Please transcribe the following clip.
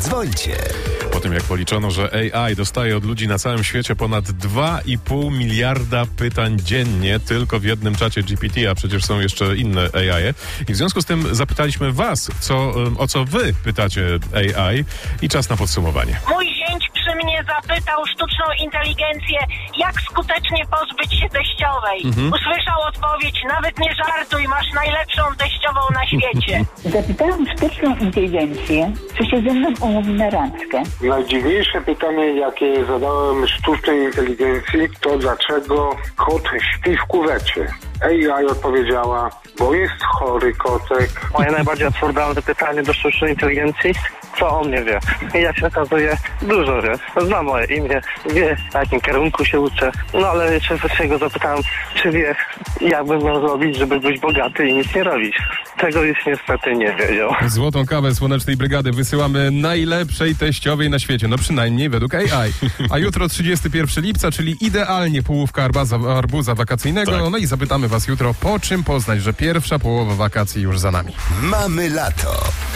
Dzwońcie. Po tym jak policzono, że AI dostaje od ludzi na całym świecie ponad 2,5 miliarda pytań dziennie tylko w jednym czacie GPT, a przecież są jeszcze inne AI. I w związku z tym zapytaliśmy was, o co wy pytacie AI i czas na podsumowanie. Mój zięć przy mnie zapytał sztuczną inteligencję, jak skutecznie pozbyć się teściowej. Usłyszał odpowiedź, nawet nie żartuj, masz najlepszą teściową na świecie. Zapytałam sztuczną inteligencję, czy się ze mną umówi na randkę. Najdziwniejsze pytanie, jakie zadałem sztucznej inteligencji, to dlaczego kot śpi w kuwecie. AI odpowiedziała, bo jest chory kotek. Moje najbardziej absurdalne pytanie do sztucznej inteligencji, co o mnie wie. I jak się okazuje, dużo wie. Zna moje imię, wie, w jakim kierunku się uczę. No ale jeszcze go zapytałem, czy wie, jak bym miał zrobić, żeby być bogaty i nic nie robić. Tego już niestety nie wiedział. Złotą kawę Słonecznej Brygady wysyłamy najlepszej teściowej na świecie, no przynajmniej według AI. A jutro 31 lipca, czyli idealnie połówka arbuza wakacyjnego. Tak. No i zapytamy was jutro, po czym poznać, że pierwsza połowa wakacji już za nami. Mamy lato.